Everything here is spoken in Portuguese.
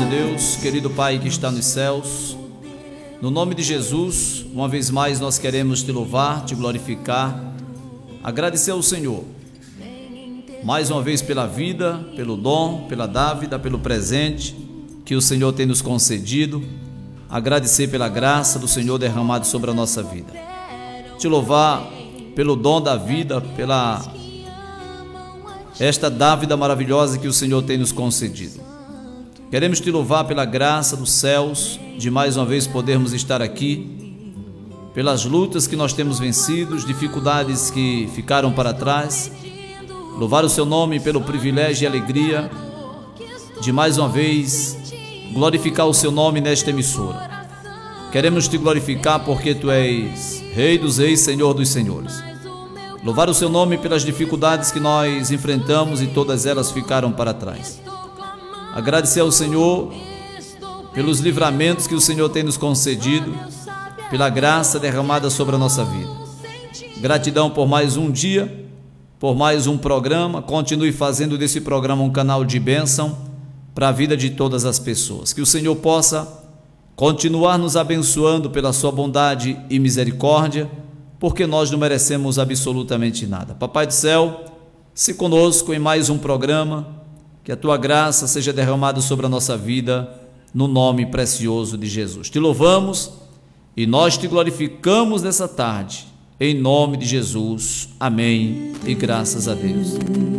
de Deus, querido Pai que está nos céus, no nome de Jesus, uma vez mais nós queremos te louvar, te glorificar, agradecer ao Senhor, mais uma vez pela vida, pelo dom, pela dávida, pelo presente que o Senhor tem nos concedido, agradecer pela graça do Senhor derramado sobre a nossa vida, te louvar pelo dom da vida, pela esta dávida maravilhosa que o Senhor tem nos concedido. Queremos te louvar pela graça dos céus, de mais uma vez podermos estar aqui, pelas lutas que nós temos vencido, dificuldades que ficaram para trás. Louvar o seu nome pelo privilégio e alegria de mais uma vez glorificar o seu nome nesta emissora. Queremos te glorificar porque tu és Rei dos Reis, Senhor dos Senhores. Louvar o seu nome pelas dificuldades que nós enfrentamos e todas elas ficaram para trás. Agradecer ao Senhor pelos livramentos que o Senhor tem nos concedido, pela graça derramada sobre a nossa vida. Gratidão por mais um dia, por mais um programa. Continue fazendo desse programa um canal de bênção para a vida de todas as pessoas. Que o Senhor possa continuar nos abençoando pela sua bondade e misericórdia, porque nós não merecemos absolutamente nada. Papai do céu, se conosco em mais um programa, que a tua graça seja derramada sobre a nossa vida, no nome precioso de Jesus. Te louvamos e nós te glorificamos nessa tarde, em nome de Jesus. Amém e graças a Deus.